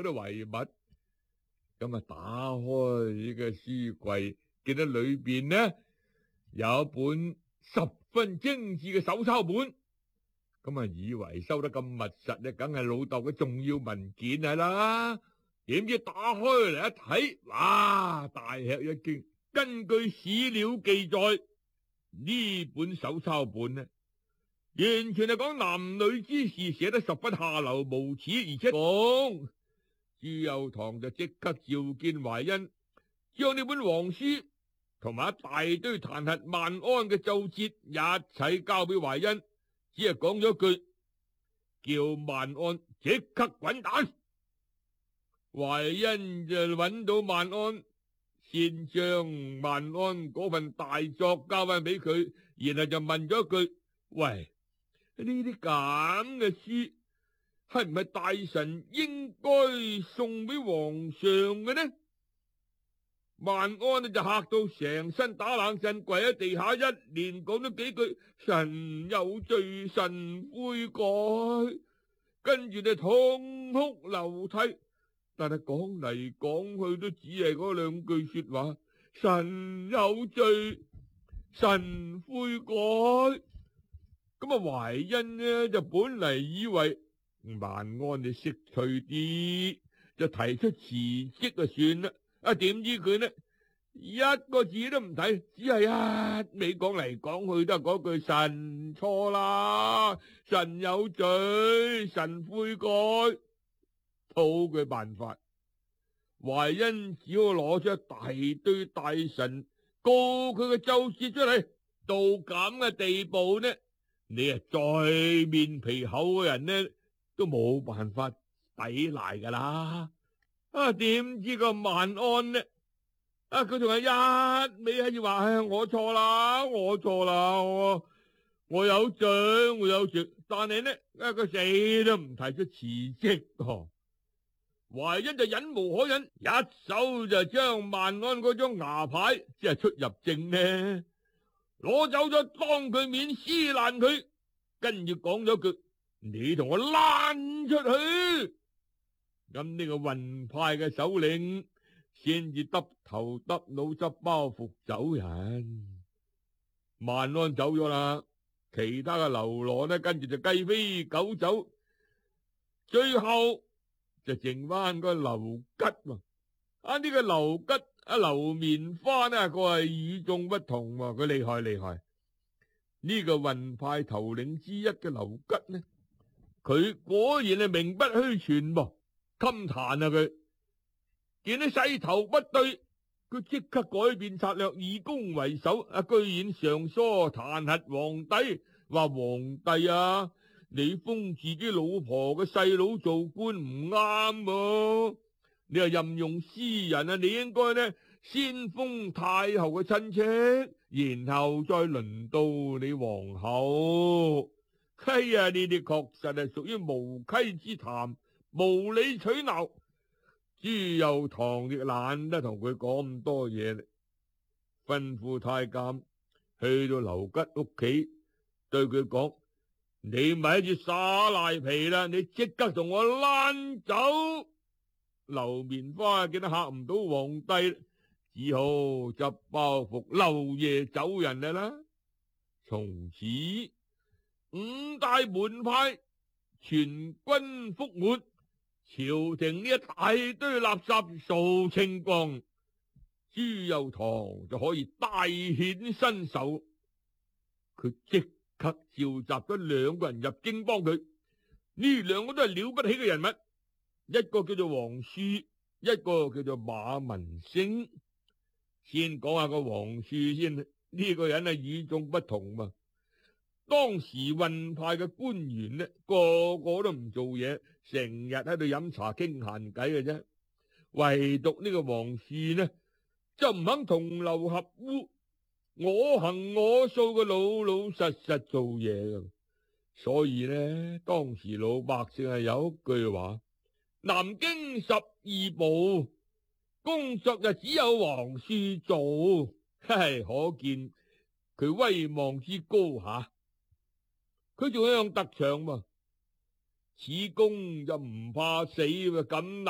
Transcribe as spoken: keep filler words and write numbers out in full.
嗰啲遺物。咁啊，打開呢個書櫃，見到裏邊呢有一本十分精緻嘅手抄本。咁啊，以為收得咁密實咧，梗係老豆嘅重要文件係啦。點知打開嚟一睇，哇！大吃一驚。根據史料記載，呢本手抄本呢，完全係講男女之事，寫得十分下流無恥，而且講朱佑樘就即刻召見懷恩，將呢本皇書同埋一大堆彈劾萬安嘅奏折一齊交俾懷恩。只係講咗句，叫萬安即刻滾蛋。懷恩就揾到萬安，先將萬安嗰份大作交翻俾佢，然後就問咗一句：喂，呢啲咁嘅書係唔係大臣應該送俾皇上嘅呢？萬安呢就嚇到成身打冷震，跪喺地下，一連講咗幾句臣有罪，臣悔改，跟住就痛哭流涕。但係講嚟講去都只係嗰兩句說話：臣有罪，臣悔改。咁啊，懷恩呢就本嚟以為萬安就識趣啲，就提出辭職就算啦。啊！點知佢呢一個字都唔提，只係一味講嚟講去都係嗰句臣錯啦，臣有罪，臣悔改。討佢辦法，懷恩只好攞出一大堆大臣告佢嘅奏折出嚟。到咁嘅地步呢，你啊再面皮厚嘅人呢都冇辦法抵賴噶啦。啊！點知個萬安呢？啊！佢仲係一味喺度話：唉，我錯啦，我錯啦，我我有罪，我有罪。但係呢，啊，佢死都唔提出辭職。哦，懷恩就忍無可忍，一手就將萬安嗰張牙牌，即係出入證呢，攞走咗，當佢面撕爛佢，跟住講咗句：你同我躝出去！咁呢個雲派嘅首領先至耷頭耷腦執包袱走人。萬安走咗啦，其他嘅流羅呢跟住就雞飛狗走，最後就剩翻個劉吉。啊，呢個劉吉啊，劉棉花呢個係與眾不同，佢厲害厲害。呢個雲派頭領之一嘅劉吉呢，佢果然係名不虛傳噃。襟彈啊！佢見到勢頭不對，佢即刻改變策略，以攻為守。啊，居然上疏彈劾皇帝，話皇帝啊，你封自己老婆嘅細佬做官唔啱喎，你又任用私人啊，你應該呢先封太后嘅親戚，然後再輪到你皇后。哎呀，呢啲確實係屬於無稽之談，無理取鬧。朱佑樘亦懶得同佢講咁多嘢，吩咐太監去到劉吉屋企，對佢講：你咪喺住耍賴皮啦，你即刻同我躝走。劉棉花見得嚇唔到皇帝，只好執包袱漏夜走人啦。從此五大門派全軍覆沒，朝廷呢一大堆垃圾掃清光，朱佑樘就可以大顯身手。佢即刻召集咗兩個人入京幫佢，呢兩個都係了不起嘅人物，一個叫做王樹，一個叫做馬文星。先講下個王樹先，呢、這個人係與眾不同嘛。當時運派嘅官員呢，個個都唔做嘢，成日喺度飲茶傾閒偈嘅啫。唯獨呢個王樹呢，就唔肯同流合污，我行我素嘅，老老實實做嘢嘅。所以呢，當時老百姓係有一句話：南京十二部工作就只有王樹做，係可見佢威望之高下。佢仲有一樣特長喎，此功就唔怕死，咁